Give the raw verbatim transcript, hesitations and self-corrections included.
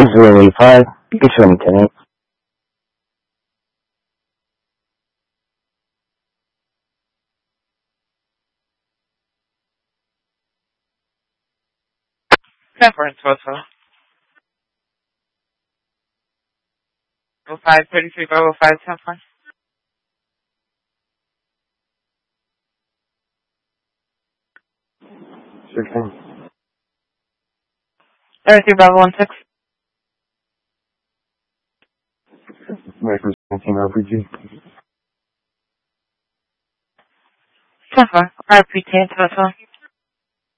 zero eight five. Get you on Lieutenant. Temperance Hotel. oh five thirty-three oh five Temperance. Sixteen. thirty-three Bravo one six. American seventeen R P G. Temperance. R P T Hotel.